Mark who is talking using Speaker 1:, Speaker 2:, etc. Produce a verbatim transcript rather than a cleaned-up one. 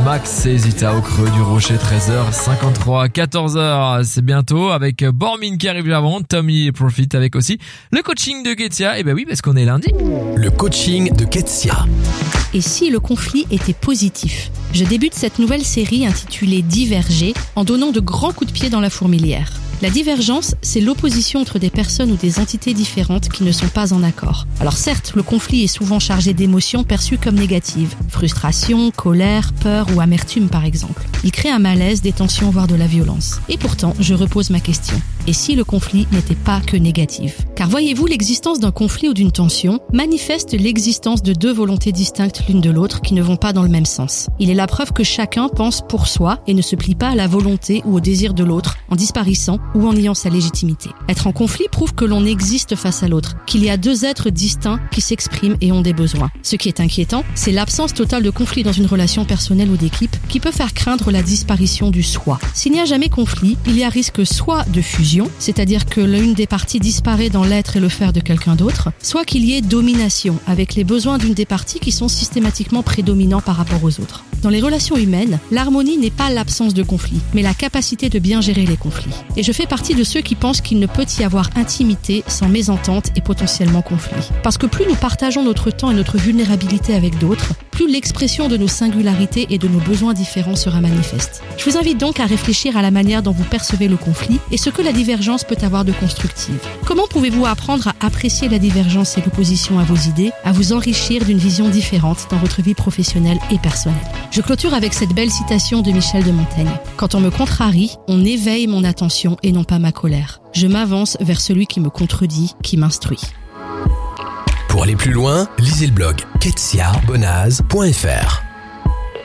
Speaker 1: Max et Zita au creux du rocher, treize heures cinquante-trois, quatorze heures, c'est bientôt avec Bormin qui arrive avant, Tommy et Profit avec aussi le coaching de Ketsia. Et ben oui, parce qu'on est lundi.
Speaker 2: Le coaching de Ketsia.
Speaker 3: Et si le conflit était positif ? Je débute cette nouvelle série intitulée Diverger en donnant de grands coups de pied dans la fourmilière. La divergence, c'est l'opposition entre des personnes ou des entités différentes qui ne sont pas en accord. Alors certes, le conflit est souvent chargé d'émotions perçues comme négatives. Frustration, colère, peur ou amertume par exemple. Il crée un malaise, des tensions, voire de la violence. Et pourtant, je repose ma question. Et si le conflit n'était pas que négatif ? Car voyez-vous, l'existence d'un conflit ou d'une tension manifeste l'existence de deux volontés distinctes l'une de l'autre qui ne vont pas dans le même sens. Il est la preuve que chacun pense pour soi et ne se plie pas à la volonté ou au désir de l'autre en disparaissant ou en niant sa légitimité. Être en conflit prouve que l'on existe face à l'autre, qu'il y a deux êtres distincts qui s'expriment et ont des besoins. Ce qui est inquiétant, c'est l'absence totale de conflit dans une relation personnelle ou d'équipe qui peut faire craindre la disparition du soi. S'il n'y a jamais conflit, il y a risque soit de fusion, c'est-à-dire que l'une des parties disparaît dans l'être et le faire de quelqu'un d'autre, soit qu'il y ait domination, avec les besoins d'une des parties qui sont systématiquement prédominants par rapport aux autres. Dans les relations humaines, l'harmonie n'est pas l'absence de conflit, mais la capacité de bien gérer les conflits. Et je fais partie de ceux qui pensent qu'il ne peut y avoir intimité sans mésentente et potentiellement conflit. Parce que plus nous partageons notre temps et notre vulnérabilité avec d'autres, plus l'expression de nos singularités et de nos besoins différents sera manifeste. Je vous invite donc à réfléchir à la manière dont vous percevez le conflit et ce que la divergence peut avoir de constructive. Comment pouvez-vous apprendre à apprécier la divergence et l'opposition à vos idées, à vous enrichir d'une vision différente dans votre vie professionnelle et personnelle ? Je clôture avec cette belle citation de Michel de Montaigne. Quand on me contrarie, on éveille mon attention et non pas ma colère. Je m'avance vers celui qui me contredit, qui m'instruit.
Speaker 2: Pour aller plus loin, lisez le blog ketsia bonaz point f r.